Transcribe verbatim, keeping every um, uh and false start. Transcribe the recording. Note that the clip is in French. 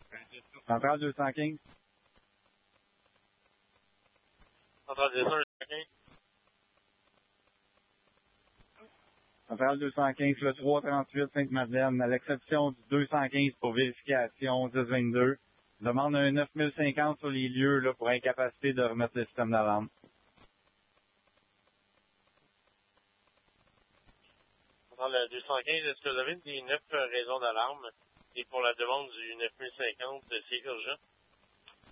Centrale deux cent quinze. Centrale deux cent quinze. Centrale deux cent quinze, le trois cent trente-huit Sainte-Madeleine, à l'exception du deux cent quinze pour vérification dix vingt-deux. Demande un neuf mille cinquante sur les lieux là, pour incapacité de remettre le système d'alarme. Centrale deux cent quinze, est-ce que vous avez des neuf raisons d'alarme? Et pour la demande du neuf mille cinquante, c'est urgent?